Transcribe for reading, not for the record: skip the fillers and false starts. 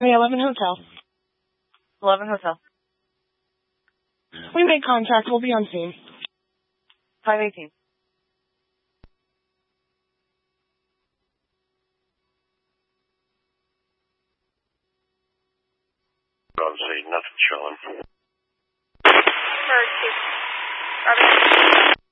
Hey, 11 Hotel. 11 Hotel. We made contact. We'll be on scene. 518. On scene, nothing showing. Bird 2. Robin.